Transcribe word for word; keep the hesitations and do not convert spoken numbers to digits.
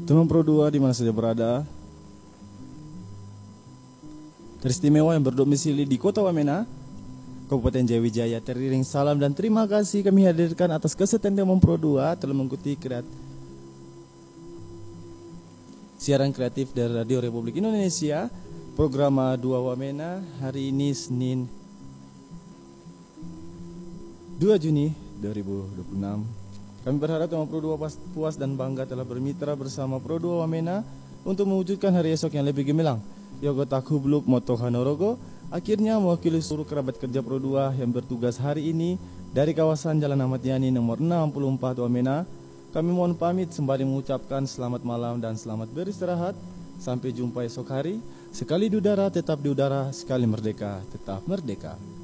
Teman Pro dua di mana saja berada, teristimewa yang berdomisili di Kota Wamena, Kabupaten Jayawijaya, teriring salam dan terima kasih kami hadirkan atas kesetiaan Teman Pro dua telah mengikuti kreat siaran kreatif dari Radio Republik Indonesia, program dua Wamena hari ini Senin dua Juni dua ribu dua puluh enam. Kami berharap Teman Pro dua puas dan bangga telah bermitra bersama Pro dua Wamena untuk mewujudkan hari esok yang lebih gemilang. Yogo Takhubluk Moto Hanorogo akhirnya mewakili seluruh kerabat kerja Pro dua yang bertugas hari ini dari kawasan Jalan Ahmad Yani nomor enam puluh empat Wamena. Kami mohon pamit sembari mengucapkan selamat malam dan selamat beristirahat. Sampai jumpa esok hari. Sekali di udara tetap di udara, sekali merdeka tetap merdeka.